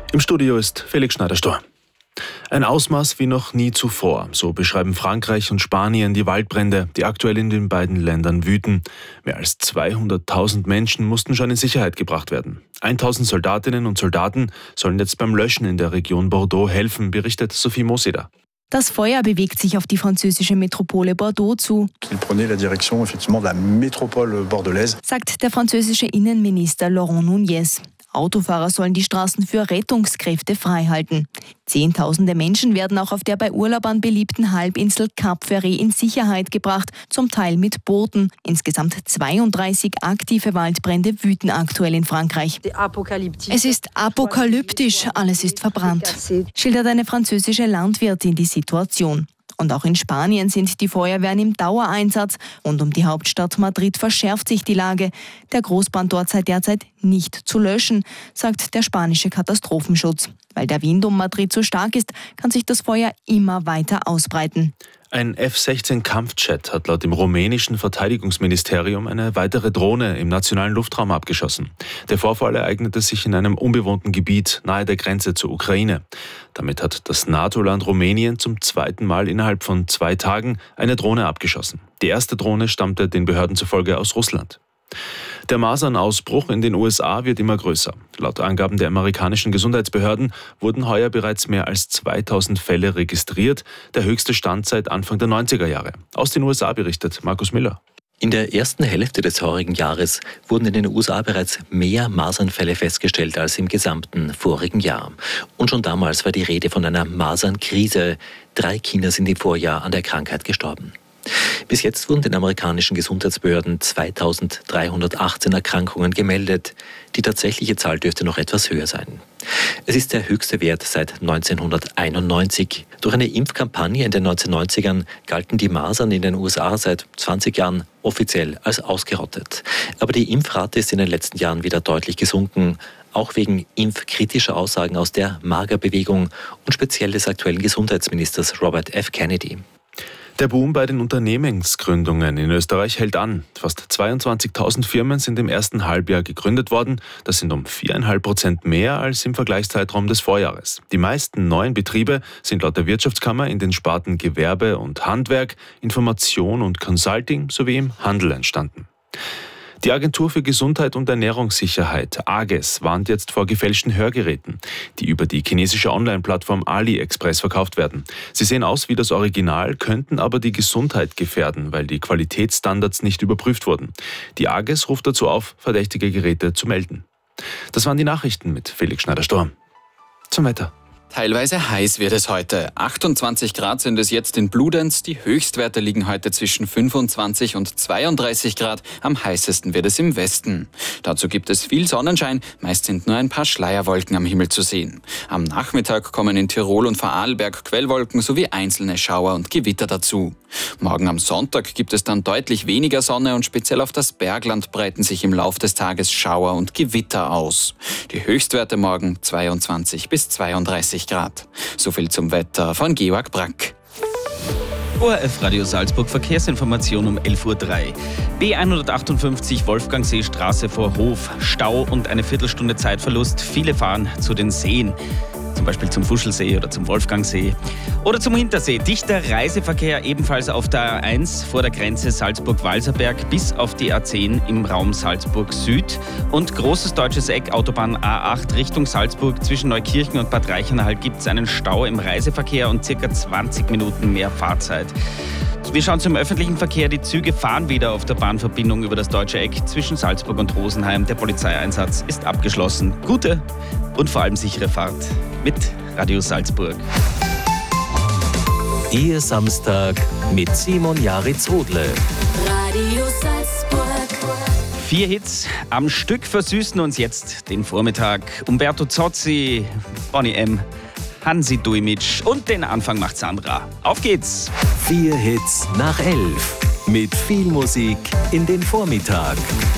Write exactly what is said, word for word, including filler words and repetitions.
Im Studio ist Felix Schneider-Stor. Ein Ausmaß wie noch nie zuvor, so beschreiben Frankreich und Spanien die Waldbrände, die aktuell in den beiden Ländern wüten. Mehr als zweihunderttausend Menschen mussten schon in Sicherheit gebracht werden. tausend Soldatinnen und Soldaten sollen jetzt beim Löschen in der Region Bordeaux helfen, berichtet Sophie Moseder. Das Feuer bewegt sich auf die französische Metropole Bordeaux zu, Il prenait la direction effectivement de la métropole bordelaise. sagt der französische Innenminister Laurent Nunez. Autofahrer sollen die Straßen für Rettungskräfte freihalten. Zehntausende Menschen werden auch auf der bei Urlaubern beliebten Halbinsel Cap Ferret in Sicherheit gebracht, zum Teil mit Booten. Insgesamt zweiunddreißig aktive Waldbrände wüten aktuell in Frankreich. Es ist apokalyptisch, alles ist verbrannt, schildert eine französische Landwirtin die Situation. Und auch in Spanien sind die Feuerwehren im Dauereinsatz. Rund um die Hauptstadt Madrid verschärft sich die Lage. Der Großbrand dort sei derzeit nicht zu löschen, sagt der spanische Katastrophenschutz. Weil der Wind um Madrid so stark ist, kann sich das Feuer immer weiter ausbreiten. Ein F sechzehn Kampfjet hat laut dem rumänischen Verteidigungsministerium eine weitere Drohne im nationalen Luftraum abgeschossen. Der Vorfall ereignete sich in einem unbewohnten Gebiet nahe der Grenze zur Ukraine. Damit hat das NATO-Land Rumänien zum zweiten Mal innerhalb von zwei Tagen eine Drohne abgeschossen. Die erste Drohne stammte den Behörden zufolge aus Russland. Der Masernausbruch in den U S A wird immer größer. Laut Angaben der amerikanischen Gesundheitsbehörden wurden heuer bereits mehr als zweitausend Fälle registriert, der höchste Stand seit Anfang der neunziger Jahre. Aus den U S A berichtet Markus Miller. In der ersten Hälfte des heurigen Jahres wurden in den U S A bereits mehr Masernfälle festgestellt als im gesamten vorigen Jahr. Und schon damals war die Rede von einer Masernkrise. Drei Kinder sind im Vorjahr an der Krankheit gestorben. Bis jetzt wurden den amerikanischen Gesundheitsbehörden zweitausenddreihundertachtzehn Erkrankungen gemeldet. Die tatsächliche Zahl dürfte noch etwas höher sein. Es ist der höchste Wert seit neunzehnhunderteinundneunzig. Durch eine Impfkampagne in den neunzehnhundertneunzigern galten die Masern in den U S A seit zwanzig Jahren offiziell als ausgerottet. Aber die Impfrate ist in den letzten Jahren wieder deutlich gesunken, auch wegen impfkritischer Aussagen aus der Magerbewegung und speziell des aktuellen Gesundheitsministers Robert F. Kennedy. Der Boom bei den Unternehmensgründungen in Österreich hält an. Fast zweiundzwanzigtausend Firmen sind im ersten Halbjahr gegründet worden. Das sind um vier Komma fünf Prozent mehr als im Vergleichszeitraum des Vorjahres. Die meisten neuen Betriebe sind laut der Wirtschaftskammer in den Sparten Gewerbe und Handwerk, Information und Consulting sowie im Handel entstanden. Die Agentur für Gesundheit und Ernährungssicherheit, AGES, warnt jetzt vor gefälschten Hörgeräten, die über die chinesische Online-Plattform AliExpress verkauft werden. Sie sehen aus wie das Original, könnten aber die Gesundheit gefährden, weil die Qualitätsstandards nicht überprüft wurden. Die AGES ruft dazu auf, verdächtige Geräte zu melden. Das waren die Nachrichten mit Felix Schneider-Stor. Zum Wetter. Teilweise heiß wird es heute. achtundzwanzig Grad sind es jetzt in Bludenz. Die Höchstwerte liegen heute zwischen fünfundzwanzig und zweiunddreißig Grad. Am heißesten wird es im Westen. Dazu gibt es viel Sonnenschein. Meist sind nur ein paar Schleierwolken am Himmel zu sehen. Am Nachmittag kommen in Tirol und Vorarlberg Quellwolken sowie einzelne Schauer und Gewitter dazu. Morgen am Sonntag gibt es dann deutlich weniger Sonne und speziell auf das Bergland breiten sich im Lauf des Tages Schauer und Gewitter aus. Die Höchstwerte morgen zweiundzwanzig bis zweiunddreißig Grad. So viel zum Wetter von Georg Brack. O R F Radio Salzburg, Verkehrsinformation um elf Uhr drei. B hundertachtundfünfzig Wolfgangseestraße vor Hof, Stau und eine Viertelstunde Zeitverlust. Viele fahren zu den Seen. Zum Beispiel zum Fuschelsee oder zum Wolfgangsee oder zum Hintersee. Dichter Reiseverkehr ebenfalls auf der A eins vor der Grenze Salzburg-Walserberg bis auf die A zehn im Raum Salzburg Süd und Großes Deutsches Eck, Autobahn A acht Richtung Salzburg. Zwischen Neukirchen und Bad Reichenhall gibt es einen Stau im Reiseverkehr und circa zwanzig Minuten mehr Fahrzeit. Wir schauen zum öffentlichen Verkehr. Die Züge fahren wieder auf der Bahnverbindung über das Deutsche Eck zwischen Salzburg und Rosenheim. Der Polizeieinsatz ist abgeschlossen. Gute und vor allem sichere Fahrt mit Radio Salzburg. Ihr Samstag mit Simon Jaritz-Hodle. Radio Salzburg. Vier Hits am Stück versüßen uns jetzt den Vormittag. Umberto Zozzi, Bonnie M., Hansi Duimic und den Anfang macht Sandra. Auf geht's! Vier Hits nach elf. Mit viel Musik in den Vormittag.